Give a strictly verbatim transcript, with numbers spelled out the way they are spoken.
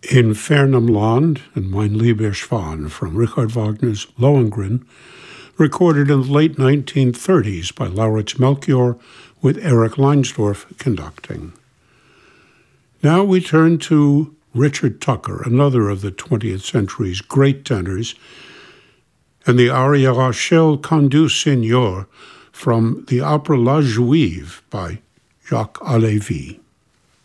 In Fernem Land and Mein lieber Schwan from Richard Wagner's Lohengrin, recorded in the late nineteen thirties by Lauritz Melchior with Eric Leinsdorf conducting. Now we turn to Richard Tucker, another of the twentieth century's great tenors, and the aria Rachel Candu Seigneur from the opera La Juive by Jacques Halévy.